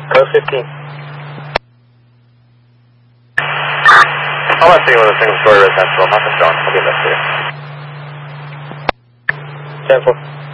Code 15. I'm not seeing with a single story residential. Nothing showing. I'll get that to you. 10-4.